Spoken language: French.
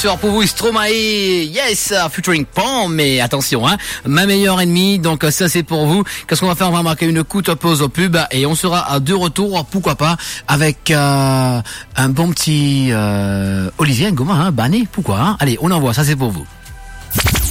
Pour vous, Stromae, yes, featuring Pan, mais attention, hein, ma meilleure ennemie, donc ça c'est pour vous. Qu'est-ce qu'on va faire? On va marquer une courte pause au pub et on sera de retour, pourquoi pas, avec un bon petit Olivier Ngoma, hein, Bané, pourquoi, hein. Allez, on envoie, ça c'est pour vous.